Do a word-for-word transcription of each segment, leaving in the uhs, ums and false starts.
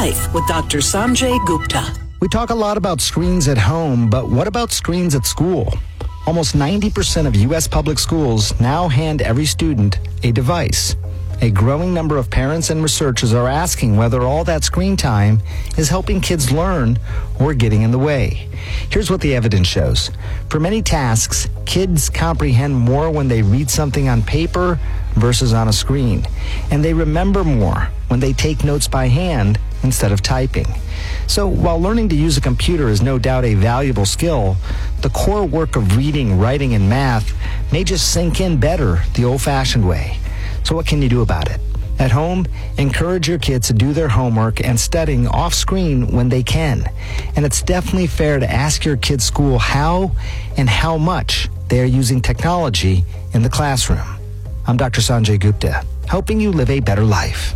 Life with Doctor Sanjay Gupta. We talk a lot about screens at home, but what about screens at school? Almost ninety percent of U S public schools now hand every student a device. A growing number of parents and researchers are asking whether all that screen time is helping kids learn or getting in the way. Here's what the evidence shows. For many tasks, kids comprehend more when they read something on paper versus on a screen. And they remember more when they take notes by hand instead of typing. So while learning to use a computer is no doubt a valuable skill, the core work of reading, writing, and math may just sink in better the old-fashioned way. So what can you do about it? At home, encourage your kids to do their homework and studying off screen when they can. And it's definitely fair to ask your kids' school how and how much they are using technology in the classroom. I'm Doctor Sanjay Gupta, helping you live a better life.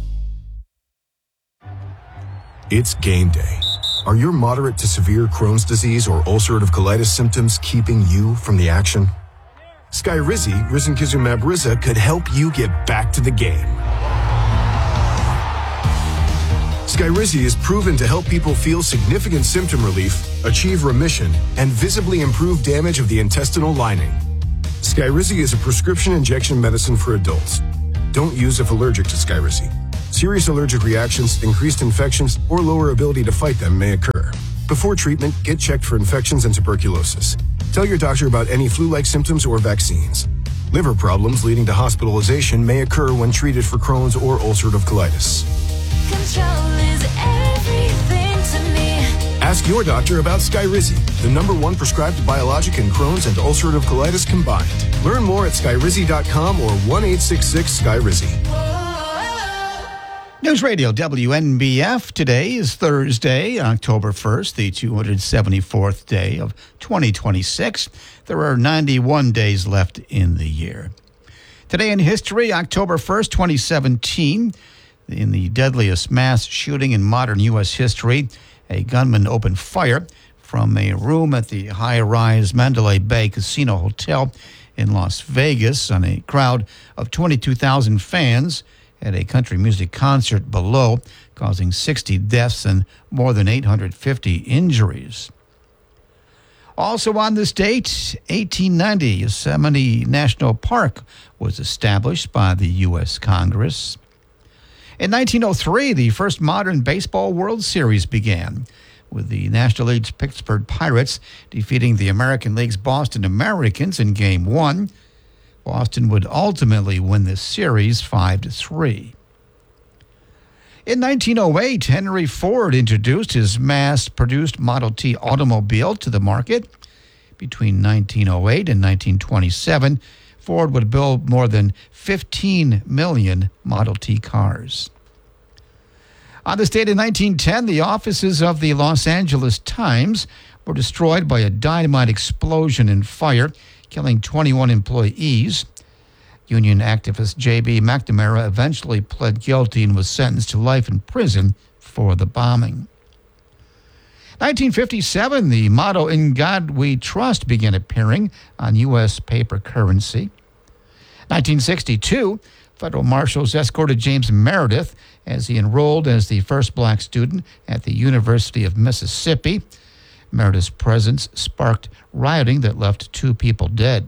It's game day. Are your moderate to severe Crohn's disease or ulcerative colitis symptoms keeping you from the action? Skyrizi, risankizumab Riza, could help you get back to the game. Skyrizi is proven to help people feel significant symptom relief, achieve remission, and visibly improve damage of the intestinal lining. Skyrizi is a prescription injection medicine for adults. Don't use if allergic to Skyrizi. Serious allergic reactions, increased infections, or lower ability to fight them may occur. Before treatment, get checked for infections and tuberculosis. Tell your doctor about any flu-like symptoms or vaccines. Liver problems leading to hospitalization may occur when treated for Crohn's or ulcerative colitis. Control is everything to me. Ask your doctor about Skyrizi, the number one prescribed biologic in Crohn's and ulcerative colitis combined. Learn more at skyrizi dot com or one eight six six Skyrizi. News Radio W N B F. Today is Thursday, October first, the two hundred seventy-fourth day of twenty twenty-six. There are ninety-one days left in the year. Today in history, October first, twenty seventeen, in the deadliest mass shooting in modern U S history, a gunman opened fire from a room at the high-rise Mandalay Bay Casino Hotel in Las Vegas on a crowd of twenty-two thousand fans at a country music concert below, causing sixty deaths and more than eight hundred fifty injuries. Also on this date, eighteen ninety, Yosemite National Park was established by the U S Congress. In nineteen oh three, the first modern baseball World Series began, with the National League's Pittsburgh Pirates defeating the American League's Boston Americans in Game one. Boston would ultimately win this series five to three. In nineteen oh eight, Henry Ford introduced his mass-produced Model T automobile to the market. Between nineteen oh eight and nineteen twenty-seven, Ford would build more than fifteen million Model T cars. On this date in nineteen ten, the offices of the Los Angeles Times were destroyed by a dynamite explosion and fire, killing twenty-one employees. Union activist J B McNamara eventually pled guilty and was sentenced to life in prison for the bombing. nineteen fifty-seven, the motto "In God We Trust" began appearing on U S paper currency. nineteen sixty-two, federal marshals escorted James Meredith as he enrolled as the first black student at the University of Mississippi. Meredith's presence sparked rioting that left two people dead.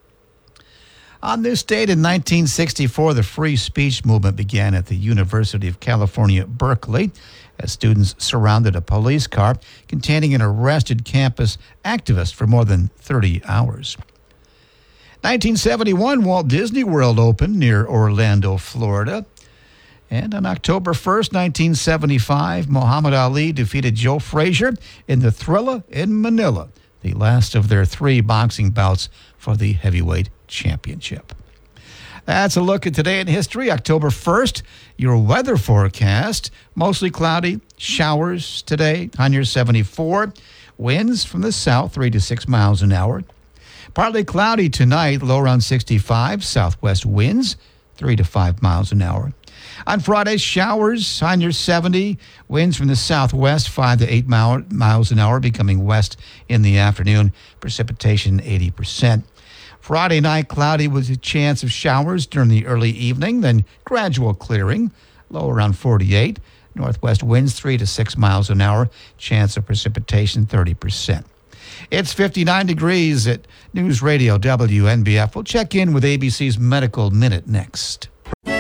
On this date in nineteen sixty-four, the free speech movement began at the University of California, Berkeley, as students surrounded a police car containing an arrested campus activist for more than thirty hours. nineteen seventy-one, Walt Disney World opened near Orlando, Florida. And on October first, nineteen seventy-five, Muhammad Ali defeated Joe Frazier in the Thrilla in Manila, the last of their three boxing bouts for the heavyweight championship. That's a look at today in history, October first. Your weather forecast, mostly cloudy, showers today, high near seventy-four. Winds from the south, three to six miles an hour. Partly cloudy tonight, low around sixty-five. Southwest winds, three to five miles an hour. On Friday, showers, high near seventy. Winds from the southwest, five to eight mile, miles an hour, becoming west in the afternoon. Precipitation, eighty percent. Friday night, cloudy with a chance of showers during the early evening, then gradual clearing, low around forty-eight. Northwest winds three to six miles an hour. Chance of precipitation thirty percent. It's fifty-nine degrees at News Radio W N B F. We'll check in with A B C's Medical Minute next.